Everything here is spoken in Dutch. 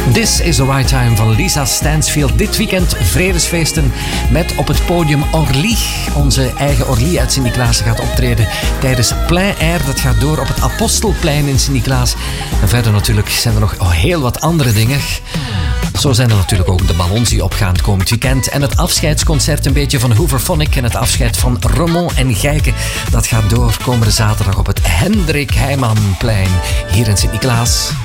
This is the right time van Lisa Stansfield. Dit weekend vredesfeesten met op het podium Orly. Onze eigen Orly uit Sint-Niklaas gaat optreden tijdens Plein Air. Dat gaat door op het Apostelplein in Sint-Niklaas. En verder natuurlijk zijn er nog heel wat andere dingen. Zo zijn er natuurlijk ook de ballons die opgaan komend weekend. En het afscheidsconcert een beetje van Hooverphonic en het afscheid van Ramon en Gijke. Dat gaat door komende zaterdag op het Hendrik Heijmanplein hier in Sint-Niklaas.